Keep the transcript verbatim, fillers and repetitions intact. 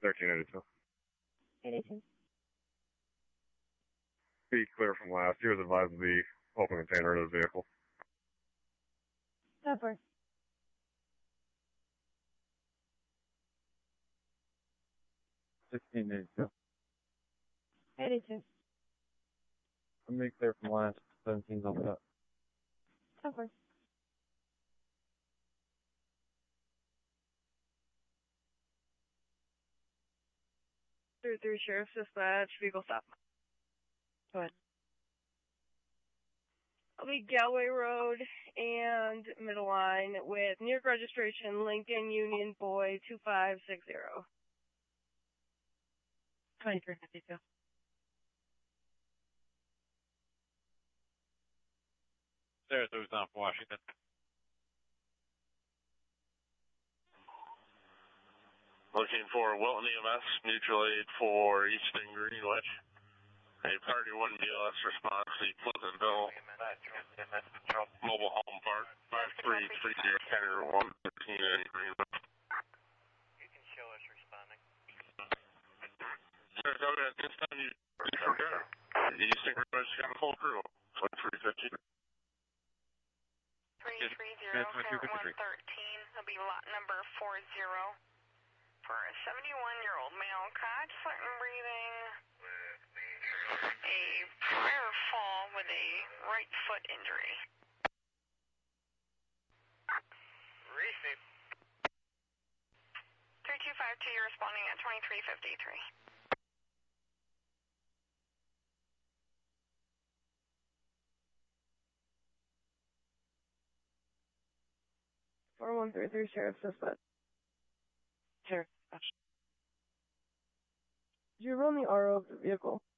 thirteen eighty-two. eighty-two. Be clear from last. He was advised of the open container of the vehicle. Pepper. sixteen eighty-two. eighty-two. Let me clear from last. seventeen's all set. Pepper. Through three Sheriff's Dispatch, vehicle stop. Go ahead. I'll be Galway Road and Middle Line with New York registration, Lincoln Union Boy two five six zero. twenty-three fifty-two. Sarah Thurston off Washington. Looking for Wilton E M S, mutual aid for Easton Greenwich. A party one B L S response to Pleasantville Mobile Home Park, five three three zero County Route one thirteen in Greenwich. You can show us responding. Sir, so at this time you forget. Easton Greenwich got a full crew. twenty-three fifty. three three zero County Route one thirteen. It'll be lot number four zero. For a seventy-one-year-old male, caught foot and breathing, a prior fall with a right foot injury. Receive. three two five two, you're responding at twenty-three fifty-three. four one three three Sheriff's Dispatch. Sheriff's Dispatch. Did you run the R O of the vehicle?